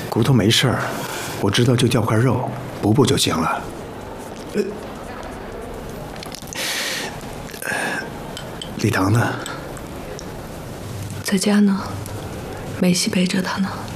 骨头没事儿，我知道就掉块肉，补补就行了。李棠呢？ 在家呢，梅西陪着他呢。